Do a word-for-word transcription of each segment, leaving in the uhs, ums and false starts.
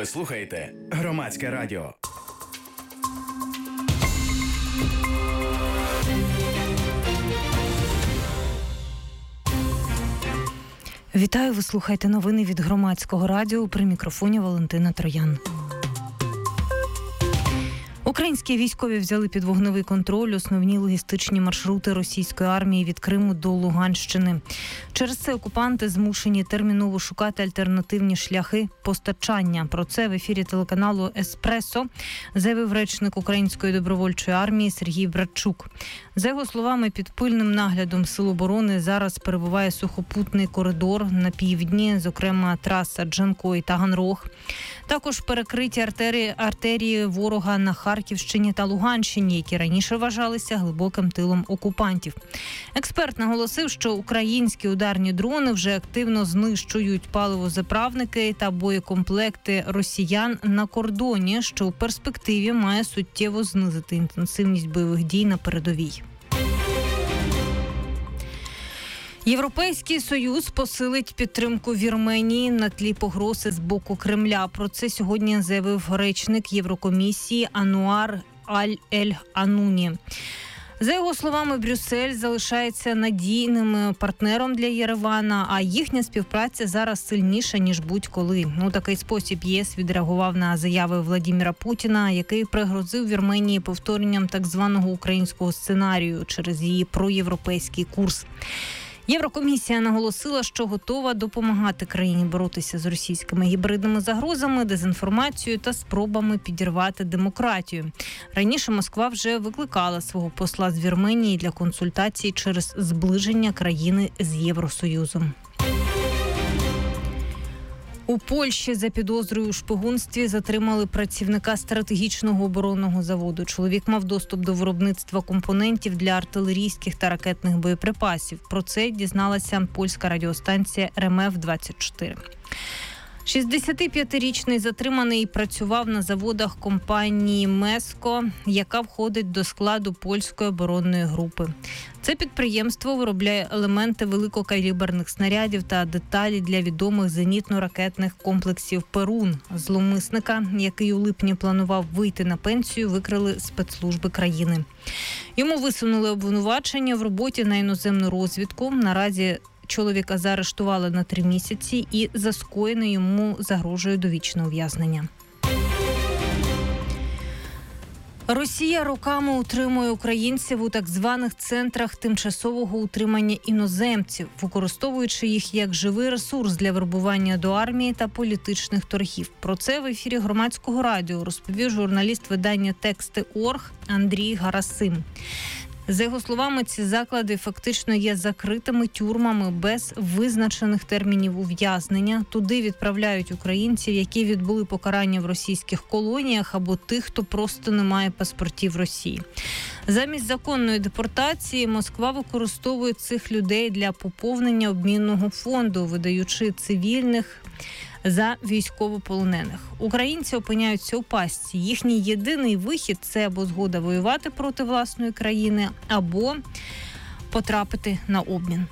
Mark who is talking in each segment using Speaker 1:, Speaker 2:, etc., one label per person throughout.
Speaker 1: Ви слухаєте Громадське радіо.
Speaker 2: Вітаю, ви слухаєте новини від Громадського радіо. При мікрофоні Валентина Троян. Українські військові взяли під вогневий контроль основні логістичні маршрути російської армії від Криму до Луганщини. Через це окупанти змушені терміново шукати альтернативні шляхи постачання. Про це в ефірі телеканалу «Еспресо» заявив речник Української добровольчої армії Сергій Братчук. За його словами, під пильним наглядом Сил оборони зараз перебуває сухопутний коридор на півдні, зокрема траса Джанкой-Таганрог. Також перекриті артерії, артерії ворога на Харківщині та Луганщині, які раніше вважалися глибоким тилом окупантів. Експерт наголосив, що українські ударні дрони вже активно знищують паливозаправники та боєкомплекти росіян на кордоні, що у перспективі має суттєво знизити інтенсивність бойових дій на передовій. Європейський Союз посилить підтримку Вірменії на тлі погрози з боку Кремля. Про це сьогодні заявив речник Єврокомісії Ануар Аль-Ель-Ануні. За його словами, Брюссель залишається надійним партнером для Єревана, а їхня співпраця зараз сильніша, ніж будь-коли. У такий спосіб ЄС відреагував на заяви Владимира Путіна, який пригрозив Вірменії повторенням так званого українського сценарію через її проєвропейський курс. Єврокомісія наголосила, що готова допомагати країні боротися з російськими гібридними загрозами, дезінформацією та спробами підірвати демократію. Раніше Москва вже викликала свого посла з Вірменії для консультацій через зближення країни з Євросоюзом. У Польщі за підозрою у шпигунстві затримали працівника стратегічного оборонного заводу. Чоловік мав доступ до виробництва компонентів для артилерійських та ракетних боєприпасів. Про це дізналася польська радіостанція Р М Ф двадцять чотири. шістдесятип'ятирічний затриманий працював на заводах компанії «Меско», яка входить до складу польської оборонної групи. Це підприємство виробляє елементи великокаліберних снарядів та деталі для відомих зенітно-ракетних комплексів «Перун». Зловмисника, який у липні планував вийти на пенсію, викрили спецслужби країни. Йому висунули обвинувачення в роботі на іноземну розвідку. Наразі чоловіка заарештували на три місяці і за скоєне йому загрожує довічне ув'язнення. Росія роками утримує українців у так званих центрах тимчасового утримання іноземців, використовуючи їх як живий ресурс для вербування до армії та політичних торгів. Про це в ефірі Громадського радіо розповів журналіст видання «Тексти точка орг» Андрій Гарасим. За його словами, ці заклади фактично є закритими тюрмами без визначених термінів ув'язнення. Туди відправляють українців, які відбули покарання в російських колоніях, або тих, хто просто не має паспортів Росії. Замість законної депортації Москва використовує цих людей для поповнення обмінного фонду, видаючи цивільних за військовополонених. Українці опиняються у пастці. Їхній єдиний вихід – це або згода воювати проти власної країни, або потрапити на обмін.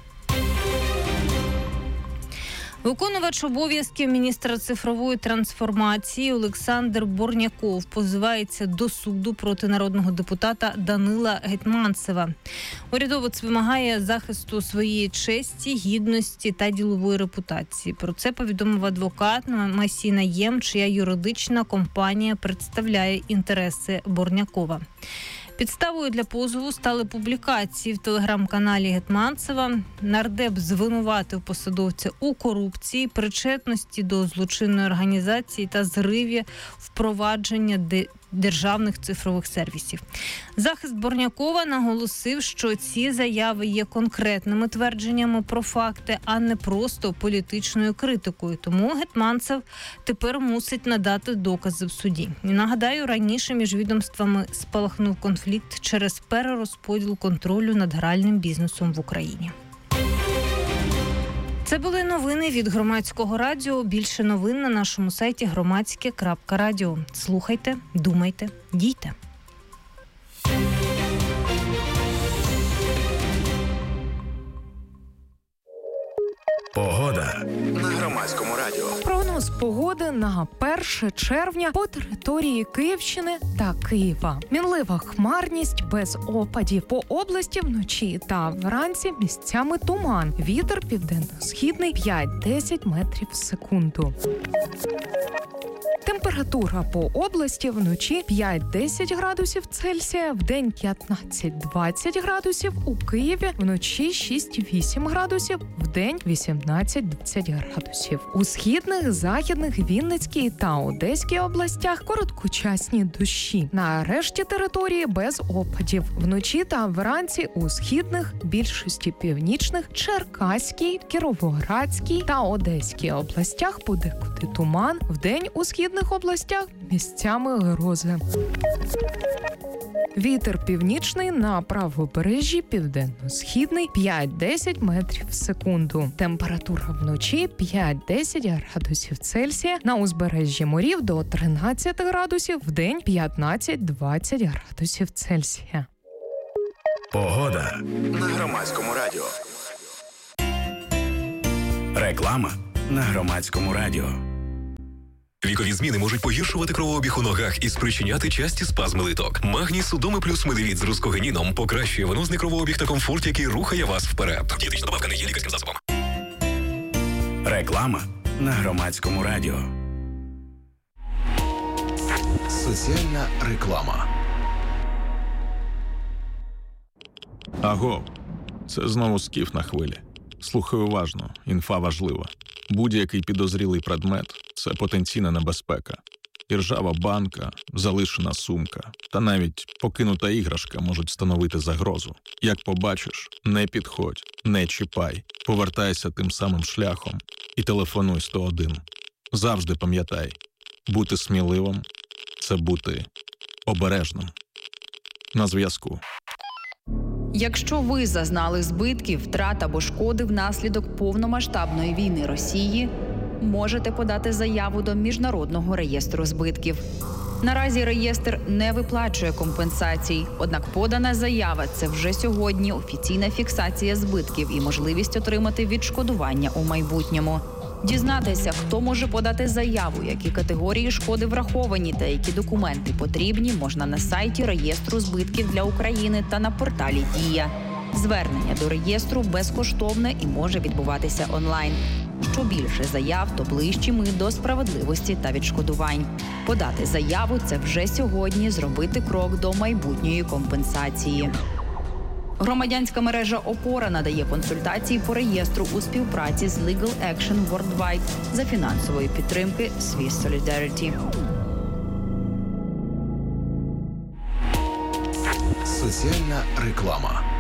Speaker 2: Виконувач обов'язків міністра цифрової трансформації Олександр Борняков позивається до суду проти народного депутата Данила Гетманцева. Урядовець вимагає захисту своєї честі, гідності та ділової репутації. Про це повідомив адвокат Масій Наєм, чия юридична компанія представляє інтереси Борнякова. Підставою для позову стали публікації в телеграм-каналі Гетманцева. Нардеп звинуватив посадовця у корупції, причетності до злочинної організації та зриві впровадження державних цифрових сервісів. Захист Борнякова наголосив, що ці заяви є конкретними твердженнями про факти, а не просто політичною критикою. Тому Гетманцев тепер мусить надати докази в суді. І нагадаю, раніше між відомствами спалахнув конфлікт через перерозподіл контролю над гральним бізнесом в Україні. Це були новини від Громадського радіо. Більше новин на нашому сайті громадське крапка радіо. Слухайте, думайте, дійте.
Speaker 1: Погода на Громадському радіо.
Speaker 2: Прогноз
Speaker 3: Прогноз погоди на перше червня по території Київщини та Києва. Мінлива хмарність без опадів. По області вночі та вранці місцями туман. Вітер південно-східний п'ять-десять метрів в секунду. Температура по області вночі п'ять-десять градусів Цельсія, вдень п'ятнадцять-двадцять градусів, у Києві вночі шість-вісім градусів, вдень вісімнадцять-двадцять градусів. У східних, західних, Вінницькій та Одеській областях короткочасні дощі. На решті території без опадів. Вночі та вранці у східних, більшості північних, Черкаській, Кіровоградській та Одеській областях подекуди туман, вдень у східних областях місцями грози. Вітер північний на правобережжі, південно-східний п'ять-десять метрів в секунду. Температура вночі п'ять-десять градусів Цельсія, на узбережжі морів до тринадцять градусів, вдень п'ятнадцять-двадцять градусів Цельсія.
Speaker 1: Погода на Громадському радіо. Реклама на Громадському радіо.
Speaker 4: Вікові зміни можуть погіршувати кровообіг у ногах і спричиняти часті спазми литок. Магній Судоми плюс Медивіт з рускогеніном покращує венозний кровообіг та комфорт, який рухає вас вперед. Дієтична добавка не є лікарським засобом.
Speaker 1: Реклама на Громадському радіо.
Speaker 5: Соціальна реклама.
Speaker 6: Аго, це знову Скіф на хвилі. Слухай уважно, інфа важлива. Будь-який підозрілий предмет – це потенційна небезпека. Іржава банка, залишена сумка та навіть покинута іграшка можуть становити загрозу. Як побачиш, не підходь, не чіпай, повертайся тим самим шляхом і телефонуй сто один. Завжди пам'ятай, бути сміливим – це бути обережним. На зв'язку.
Speaker 7: Якщо ви зазнали збитків, втрат або шкоди внаслідок повномасштабної війни Росії, можете подати заяву до Міжнародного реєстру збитків. Наразі реєстр не виплачує компенсацій, однак подана заява – це вже сьогодні офіційна фіксація збитків і можливість отримати відшкодування у майбутньому. Дізнатися, хто може подати заяву, які категорії шкоди враховані та які документи потрібні, можна на сайті реєстру збитків для України та на порталі «Дія». Звернення до реєстру безкоштовне і може відбуватися онлайн. Що більше заяв, то ближчі ми до справедливості та відшкодувань. Подати заяву – це вже сьогодні зробити крок до майбутньої компенсації. Громадянська мережа «Опора» надає консультації по реєстру у співпраці з Legal Action Worldwide за фінансової підтримки Swiss Solidarity.
Speaker 5: Соціальна реклама.